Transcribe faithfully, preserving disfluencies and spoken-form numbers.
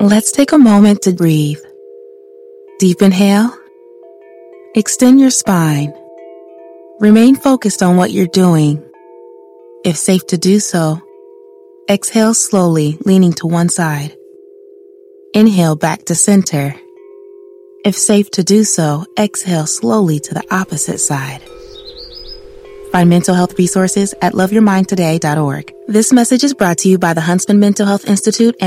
Let's take a moment to breathe. Deep inhale. Extend your spine. Remain focused on what you're doing. If safe to do so, exhale slowly, leaning to one side. Inhale back to center. If safe to do so, exhale slowly to the opposite side. Find mental health resources at love your mind today dot org. This message is brought to you by the Huntsman Mental Health Institute and